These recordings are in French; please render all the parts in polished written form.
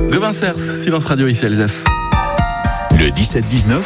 Gauvin Cers, Silence Radio ici Alsace. Le 17-19.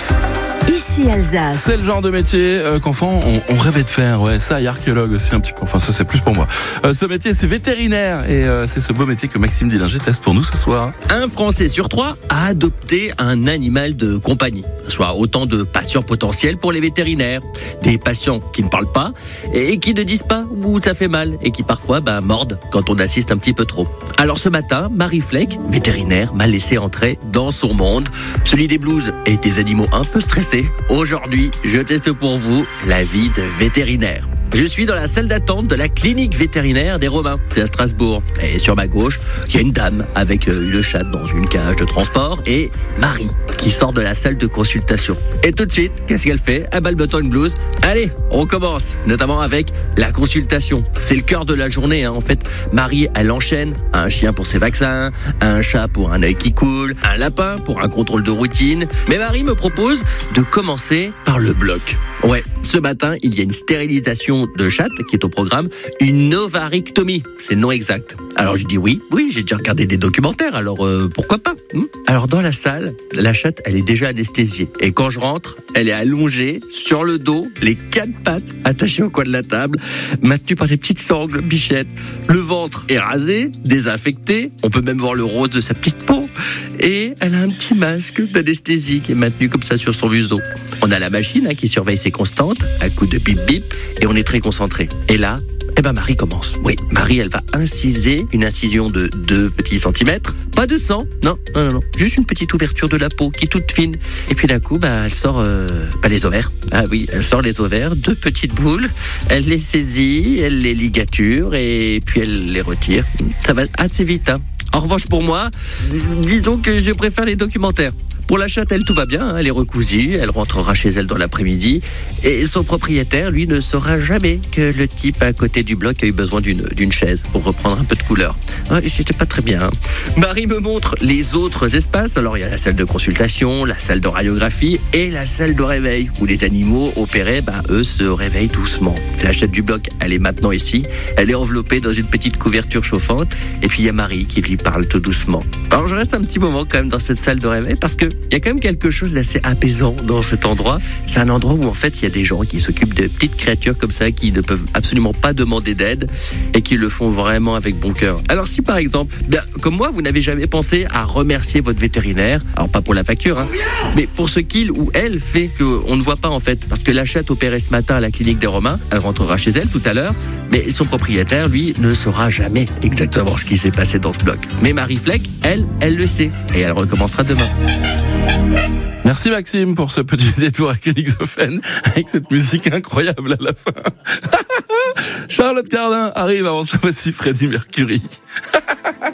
Ici Alsace. C'est le genre de métier qu'enfant on rêvait de faire, ouais. Ça et archéologue aussi un petit peu. Enfin ça c'est plus pour moi. Ce métier c'est vétérinaire et c'est ce beau métier que Maxime Dillinger teste pour nous ce soir. Un Français sur 3 a adopté un animal de compagnie. Soit autant de patients potentiels pour les vétérinaires. Des patients qui ne parlent pas et qui ne disent pas où ça fait mal et qui parfois mordent quand on assiste un petit peu trop. Alors ce matin, Marie Fleck, vétérinaire, m'a laissé entrer dans son monde, celui des blues et des animaux un peu stressés. Aujourd'hui, je teste pour vous la vie de vétérinaire. Je suis dans la salle d'attente de la clinique vétérinaire des Romains, c'est à Strasbourg. Et sur ma gauche, il y a une dame avec une chatte dans une cage de transport et Marie qui sort de la salle de consultation. Et tout de suite, qu'est-ce qu'elle fait ? Elle balbuttant une blouse. Allez, on commence, notamment avec la consultation. C'est le cœur de la journée, En fait, Marie, elle enchaîne un chien pour ses vaccins, un chat pour un œil qui coule, un lapin pour un contrôle de routine. Mais Marie me propose de commencer par le bloc. Ouais, ce matin, il y a une stérilisation de chatte qui est au programme, une ovarictomie, c'est le nom exact. Alors je dis oui, j'ai déjà regardé des documentaires, alors pourquoi pas Alors dans la salle, la chatte, elle est déjà anesthésiée. Et quand je rentre, elle est allongée sur le dos, les 4 pattes attachées au coin de la table, maintenue par des petites sangles, bichettes. Le ventre est rasé, désinfecté, on peut même voir le rose de sa petite peau. Et elle a un petit masque d'anesthésie qui est maintenu comme ça sur son museau. On a la machine qui surveille ses constantes, à coup de bip bip, et on est très concentré. Et là, Marie commence. Oui, Marie, elle va inciser une incision de 2 petits centimètres. Pas de sang, non. Juste une petite ouverture de la peau qui est toute fine. Et puis d'un coup, elle sort les ovaires. Ah oui, elle sort les ovaires, 2 petites boules. Elle les saisit, elle les ligature et puis elle les retire. Ça va assez vite, En revanche, pour moi, disons que je préfère les documentaires. Pour la chatte, elle, tout va bien, elle est recousue, elle rentrera chez elle dans l'après-midi. Et son propriétaire, lui, ne saura jamais que le type à côté du bloc a eu besoin d'une chaise pour reprendre un peu de couleur. J'étais pas très bien. Marie me montre les autres espaces. Alors, il y a la salle de consultation, la salle de radiographie et la salle de réveil, où les animaux opérés, eux, se réveillent doucement. La chatte du bloc, elle est maintenant ici. Elle est enveloppée dans une petite couverture chauffante. Et puis, il y a Marie qui lui parle tout doucement. Alors, je reste un petit moment quand même dans cette salle de réveil parce que il y a quand même quelque chose d'assez apaisant dans cet endroit. C'est un endroit où en fait il y a des gens qui s'occupent de petites créatures comme ça qui ne peuvent absolument pas demander d'aide et qui le font vraiment avec bon cœur. Alors si par exemple, comme moi, vous n'avez jamais pensé à remercier votre vétérinaire, alors pas pour la facture, mais pour ce qu'il ou elle fait qu'on ne voit pas en fait, parce que la chatte opérée ce matin à la clinique des Romains, elle rentrera chez elle tout à l'heure, mais son propriétaire, lui, ne saura jamais exactement ce qui s'est passé dans ce bloc. Mais Marie Fleck, elle le sait et elle recommencera demain. Merci Maxime pour ce petit détour à Königshofen avec cette musique incroyable à la fin. Charlotte Cardin arrive avant ça, voici Freddie Mercury.